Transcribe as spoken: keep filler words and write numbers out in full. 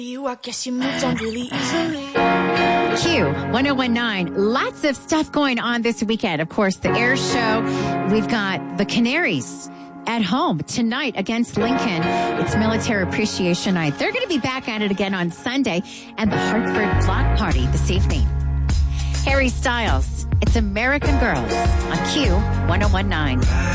You, I guess you moved on really easily. Q one oh one nine. Lots of stuff going on this weekend. Of course, the Air Show. We've got the Canaries at home tonight against Lincoln. It's Military Appreciation Night. They're going to be back at it again on Sunday. And the Hartford Block Party this evening. Harry Styles. It's American Girls on Q one oh one nine.